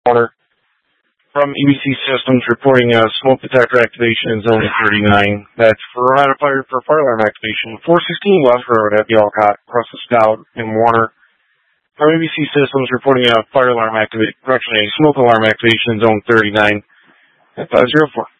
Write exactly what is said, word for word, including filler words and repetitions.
Water. From E B C Systems reporting uh, smoke detector activation in Zone thirty-nine. That's Verona Fire for fire alarm activation. four sixteen West Road at the Alcott, across the Scout in Warner. From E B C Systems reporting a fire alarm activation, correction, a smoke alarm activation in Zone thirty-nine at five oh four.